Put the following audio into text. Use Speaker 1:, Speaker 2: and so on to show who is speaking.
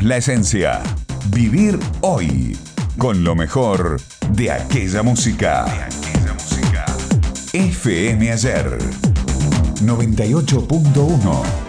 Speaker 1: la esencia. Vivir hoy con lo mejor de aquella música. FM Ayer 98.1